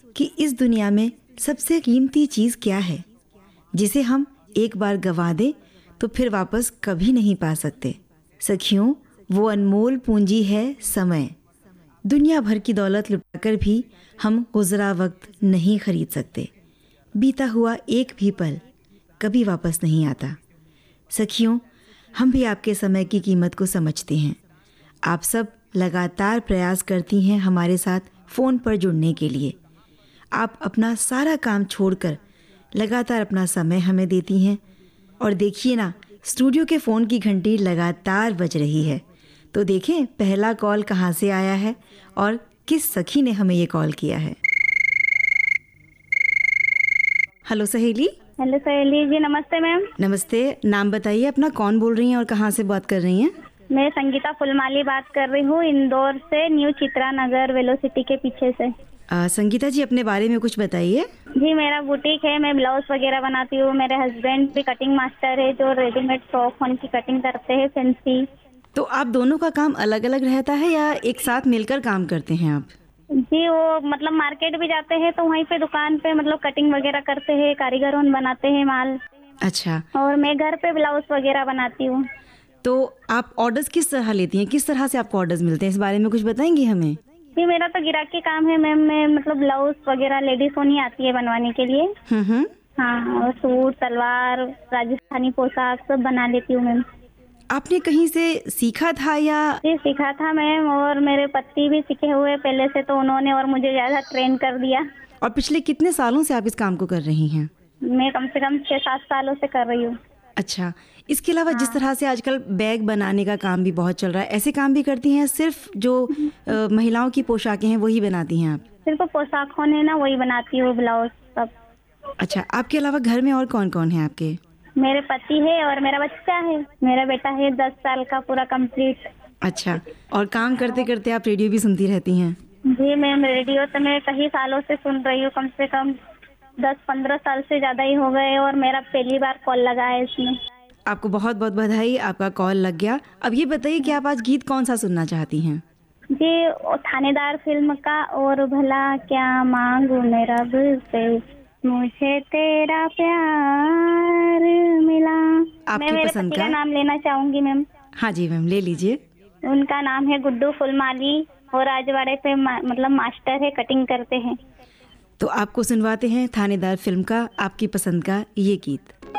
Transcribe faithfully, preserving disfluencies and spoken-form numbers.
कि इस दुनिया में सबसे कीमती चीज़ क्या है, जिसे हम एक बार गंवा दें तो फिर वापस कभी नहीं पा सकते। सखियों, वो अनमोल पूंजी है समय। दुनिया भर की दौलत लुटाकर भी हम गुजरा वक्त नहीं खरीद सकते। बीता हुआ एक भी पल कभी वापस नहीं आता। सखियों, हम भी आपके समय की कीमत को समझते हैं। आप सब लगातार प्रयास करती हैं हमारे साथ फ़ोन पर जुड़ने के लिए। आप अपना सारा काम छोड़कर लगातार अपना समय हमें देती हैं। और देखिए ना, स्टूडियो के फ़ोन की घंटी लगातार बज रही है। तो देखें पहला कॉल कहाँ से आया है और किस सखी ने हमें ये कॉल किया है। हेलो सहेली। हेलो सहेली जी, नमस्ते मैम। नमस्ते। नाम बताइए अपना, कौन बोल रही हैं और कहाँ से बात कर रही हैं? मैं संगीता फुलमाली बात कर रही हूँ, इंदौर से, न्यू चित्रा नगर वेलोसिटी के पीछे से। आ, संगीता जी, अपने बारे में कुछ बताइए। जी, मेरा बुटीक है, मैं ब्लाउज वगैरह बनाती हूँ। मेरे हस्बैंड भी कटिंग मास्टर है जो रेडीमेड फ्रॉक की कटिंग करते हैं, फैंसी। तो आप दोनों का काम अलग अलग रहता है या एक साथ मिलकर काम करते हैं आप? जी, वो मतलब मार्केट भी जाते हैं तो वहीं पे दुकान पे मतलब कटिंग वगैरह करते हैं, कारीगरों बनाते हैं माल। अच्छा। और मैं घर पे ब्लाउज वगैरह बनाती हूँ। तो आप ऑर्डर्स किस तरह लेती हैं, किस तरह से आपको ऑर्डर्स मिलते हैं, इस बारे में कुछ बताएंगी हमें? जी, मेरा तो गिराकी काम है मैम। मैं मतलब ब्लाउज वगैरह लेडीज को नहीं आती है बनवाने के लिए। हम्म। हाँ, और सूट, सलवार, राजस्थानी पोशाक सब बना लेती हूँ मैम। आपने कहीं से सीखा था या? जी, सीखा था मैम, और मेरे पति भी सीखे हुए पहले से, तो उन्होंने और मुझे ज्यादा ट्रेन कर दिया। और पिछले कितने सालों से आप इस काम को कर रही हैं? मैं कम से कम छह सात सालों से कर रही हूँ। अच्छा। इसके अलावा हाँ। जिस तरह से आजकल बैग बनाने का काम भी बहुत चल रहा है, ऐसे काम भी करती हैं? सिर्फ जो आ, महिलाओं की पोशाकें हैं वही बनाती हैं आप? सिर्फ पोशाकों ने ना वही बनाती हूँ, ब्लाउज सब। अच्छा। आपके अलावा घर में और कौन कौन है आपके? मेरे पति है और मेरा बच्चा है। मेरा बेटा है दस साल का, पूरा कंप्लीट। अच्छा। और काम करते करते आप रेडियो भी सुनती रहती हैं? जी मैम, रेडियो तो मैं कई सालों से सुन रही हूँ, कम से कम दस पंद्रह साल से ज्यादा ही हो गए, और मेरा पहली बार कॉल लगा है इसमें। आपको बहुत बहुत बधाई, आपका कॉल लग गया। अब ये बताइए कि आप आज गीत कौन सा सुनना चाहती हैं? जी, थानेदार फिल्म का, और भला क्या मांगू मैं रब से, मुझे तेरा प्यार मिला। मैं मेरे पसंद पति का का नाम लेना चाहूंगी मैम। हाँ जी मैम, ले लीजिए। उनका नाम है गुड्डू फुलमाली, और राजवाड़े पे मा, मतलब मास्टर है, कटिंग करते हैं। तो आपको सुनवाते हैं थानेदार फिल्म का आपकी पसंद का ये गीत।